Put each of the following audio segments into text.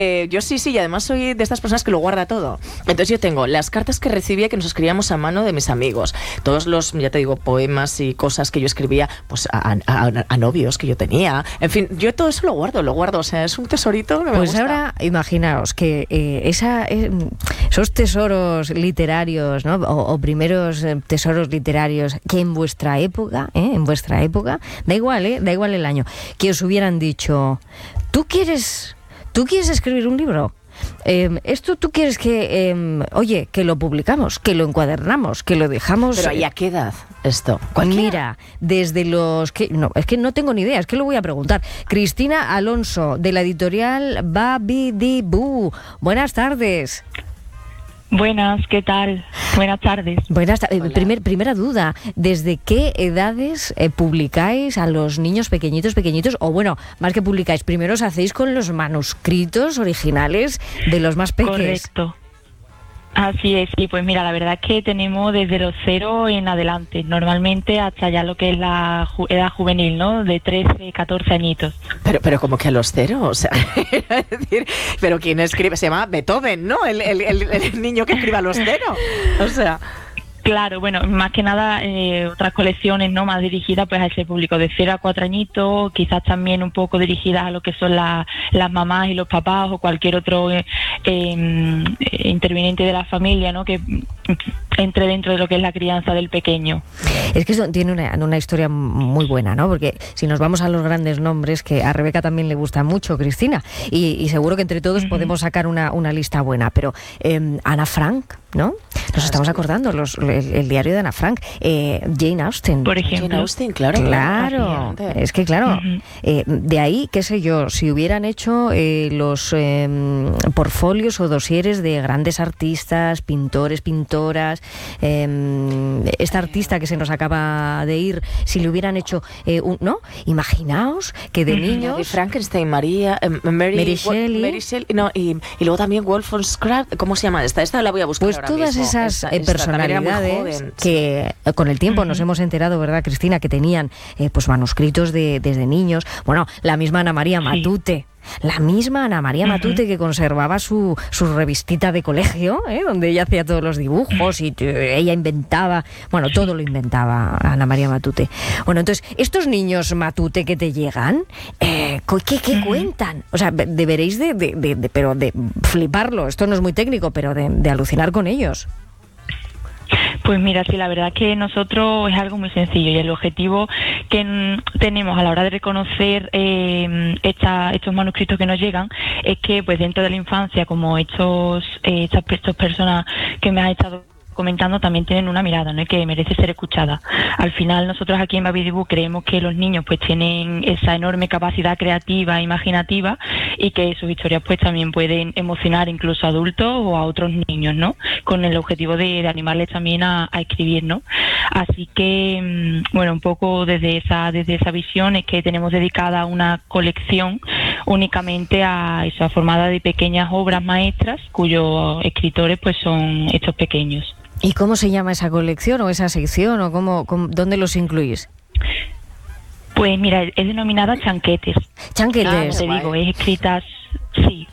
Yo sí, y además soy de estas personas que lo guarda todo. Entonces yo tengo las cartas que recibía, que nos escribíamos a mano de mis amigos, todos los, ya te digo, poemas y cosas que yo escribía pues a novios que yo tenía. En fin, yo todo eso lo guardo, o sea, es un tesorito que me gusta. Ahora imaginaos que esos tesoros literarios, ¿no? o primeros tesoros literarios que en vuestra época, da igual el año, que os hubieran dicho, ¿tú quieres escribir un libro? Esto tú quieres que, que lo publicamos, que lo encuadernamos, que lo dejamos... Pero ¿y a qué edad esto? Mira, desde los... es que no tengo ni idea, es que lo voy a preguntar. Cristina Alonso, de la editorial Babidi-Bú. Buenas tardes. Buenas, ¿qué tal? Buenas tardes. Primera duda, ¿desde qué edades publicáis a los niños pequeñitos? O bueno, más que publicáis, primero os hacéis con los manuscritos originales de los más pequeños. Correcto. Así es, y pues mira, la verdad es que tenemos desde los 0 en adelante, normalmente hasta ya lo que es la edad juvenil, ¿no? De 13, 14 añitos. Pero como que a los 0, o sea, es decir, pero ¿quién escribe? Se llama Beethoven, ¿no? El niño que escribe a los 0, o sea... Claro, bueno, más que nada otras colecciones no más dirigidas pues a ese público de 0 a 4 añitos, quizás también un poco dirigidas a lo que son las mamás y los papás o cualquier otro interviniente de la familia, ¿no? Que entre dentro de lo que es la crianza del pequeño. Es que eso tiene una historia muy buena, ¿no? Porque si nos vamos a los grandes nombres, que a Rebeca también le gusta mucho, Cristina, y seguro que entre todos podemos sacar una lista buena, pero Ana Frank, ¿no? Nos estamos acordando, el diario de Ana Frank, Jane Austen. Por ejemplo. Jane Austen, claro. Es que claro, de ahí, qué sé yo, si hubieran hecho los portfolios o dosieres de grandes artistas, pintores, pintoras, esta artista que se nos acaba de ir, si le hubieran hecho, ¿no? Imaginaos que de niños... De Frankenstein, Mary Shelley, no, y luego también Wolf von Scrap, ¿cómo se llama esta? Esta la voy a buscar. Pues todas mismo. esas esta personalidades joven, que con el tiempo nos hemos enterado, ¿verdad, Cristina?, que tenían pues manuscritos desde niños. Bueno, la misma Ana María Matute. La misma Ana María Matute, que conservaba su revistita de colegio, donde ella hacía todos los dibujos y ella inventaba, bueno, todo lo inventaba Ana María Matute. Bueno, entonces, estos niños Matute que te llegan, ¿qué cuentan? O sea, deberéis pero de fliparlo, esto no es muy técnico, pero de alucinar con ellos. Pues mira, sí, la verdad que nosotros es algo muy sencillo y el objetivo que tenemos a la hora de reconocer estos manuscritos que nos llegan es que pues dentro de la infancia, como estas personas que me han estado comentando también tienen una mirada, ¿no?, que merece ser escuchada. Al final nosotros aquí en Babidi-Bú creemos que los niños pues tienen esa enorme capacidad creativa e imaginativa y que sus historias pues también pueden emocionar incluso a adultos o a otros niños, ¿no?, con el objetivo de animarles también a escribir, ¿no? Así que bueno, un poco desde esa visión es que tenemos dedicada una colección únicamente a esa formada de pequeñas obras maestras cuyos escritores pues son estos pequeños. ¿Y cómo se llama esa colección o esa sección o dónde los incluís? Pues mira, es denominada Chanquetes. Chanquetes. Te digo, es escritas, sí.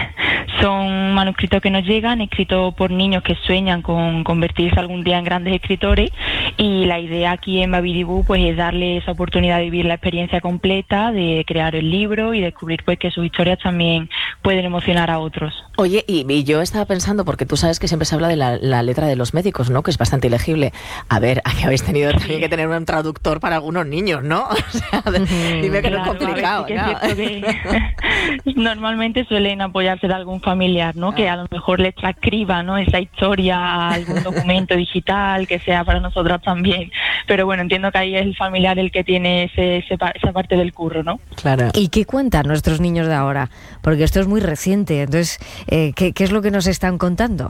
Son manuscritos que nos llegan, escritos por niños que sueñan con convertirse algún día en grandes escritores, y la idea aquí en Babidi-Bú pues es darle esa oportunidad de vivir la experiencia completa, de crear el libro y descubrir pues que sus historias también pueden emocionar a otros. Oye, y yo estaba pensando, porque tú sabes que siempre se habla de la letra de los médicos, ¿no?, que es bastante ilegible. A ver, aquí habéis tenido también que tener un traductor para algunos niños, ¿no? O sea, dime que no es complicado, ver, sí que es cierto que normalmente suelen apoyarse de algún familiar, ¿no?, que a lo mejor les transcriba, ¿no?, esa historia a algún documento digital que sea para nosotros también. Pero bueno, entiendo que ahí es el familiar el que tiene esa parte del curro, ¿no? Claro. ¿Y qué cuentan nuestros niños de ahora? Porque esto es muy reciente. Entonces, ¿qué es lo que nos están contando?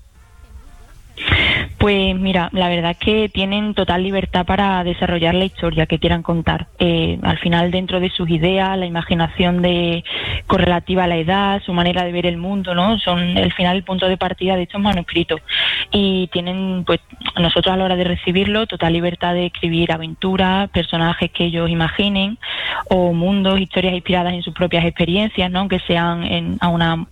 Pues mira, la verdad es que tienen total libertad para desarrollar la historia que quieran contar. Al final, dentro de sus ideas, la imaginación correlativa a la edad, su manera de ver el mundo, ¿no?, son al final el punto de partida de estos manuscritos. Y tienen, pues, nosotros a la hora de recibirlo, total libertad de escribir aventuras, personajes que ellos imaginen, o mundos, historias inspiradas en sus propias experiencias, ¿no?, aunque sean a una